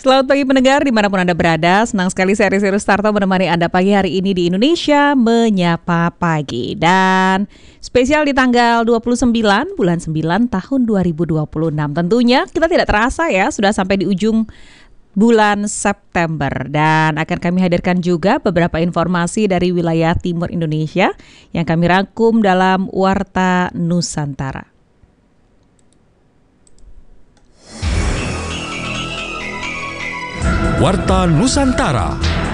Selamat pagi pendengar dimanapun Anda berada. Senang sekali saya Risi Rustarto menemani Anda pagi hari ini di Indonesia Menyapa Pagi. Dan spesial di tanggal 29 bulan 9 tahun 2026. Tentunya kita tidak terasa ya sudah sampai di ujung bulan September. Dan akan kami hadirkan juga beberapa informasi dari wilayah timur Indonesia yang kami rangkum dalam Warta Nusantara. Warta Nusantara.